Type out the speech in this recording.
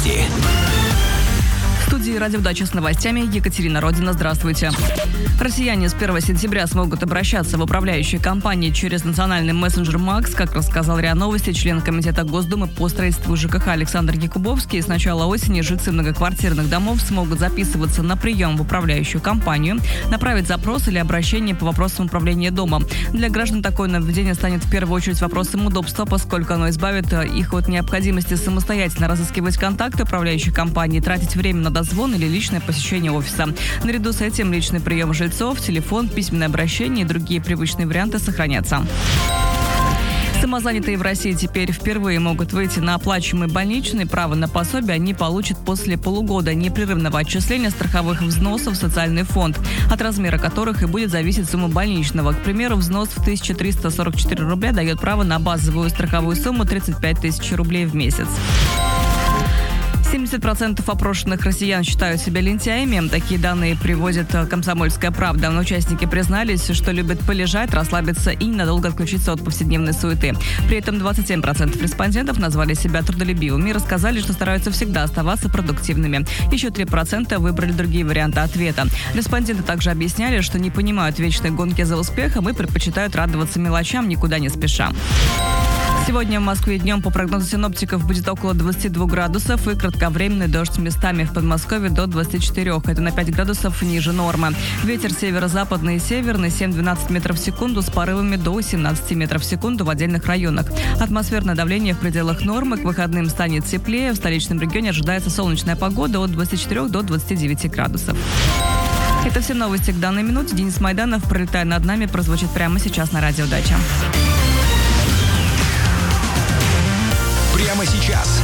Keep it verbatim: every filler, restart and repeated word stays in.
новости. В студии «Радиодача» с новостями Екатерина Родина. Здравствуйте. Россияне с первого сентября смогут обращаться в управляющие компании через национальный мессенджер «Макс». Как рассказал РИА Новости член Комитета Госдумы по строительству ЖКХ Александр Якубовский, с начала осени жильцы многоквартирных домов смогут записываться на прием в управляющую компанию, направить запрос или обращение по вопросам управления домом. Для граждан такое нововведение станет в первую очередь вопросом удобства, поскольку оно избавит их от необходимости самостоятельно разыскивать контакты управляющей компании, тратить время на дозвон или личное посещение офиса. Наряду с этим личный прием жильцов, телефон, письменное обращение и другие привычные варианты сохранятся. Самозанятые в России теперь впервые могут выйти на оплачиваемый больничный. Право на пособие они получат после полугода непрерывного отчисления страховых взносов в социальный фонд, от размера которых и будет зависеть сумма больничного. К примеру, взнос в тысяча триста сорок четыре рубля дает право на базовую страховую сумму тридцать пять тысяч рублей в месяц. семьдесят процентов опрошенных россиян считают себя лентяями. Такие данные приводит «Комсомольская правда». Но участники признались, что любят полежать, расслабиться и ненадолго отключиться от повседневной суеты. При этом двадцать семь процентов респондентов назвали себя трудолюбивыми и рассказали, что стараются всегда оставаться продуктивными. Еще три процента выбрали другие варианты ответа. Респонденты также объясняли, что не понимают вечной гонки за успехом и предпочитают радоваться мелочам, никуда не спеша. Сегодня в Москве днем по прогнозу синоптиков будет около двадцати двух градусов и кратковременный дождь местами. В Подмосковье до двадцати четырёх. Это на пять градусов ниже нормы. Ветер северо-западный и северный семь-двенадцать метров в секунду с порывами до семнадцати метров в секунду в отдельных районах. Атмосферное давление в пределах нормы. К выходным станет теплее. В столичном регионе ожидается солнечная погода от двадцати четырёх до двадцати девяти градусов. Это все новости к данной минуте. Денис Майданов, «Пролетая над нами», прозвучит прямо сейчас на «Радиодаче». Прямо сейчас.